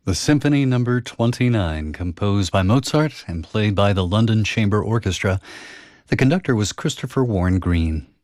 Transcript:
The Symphony Number 29, composed by Mozart and played by the London Chamber Orchestra. The conductor was Christopher Warren Green.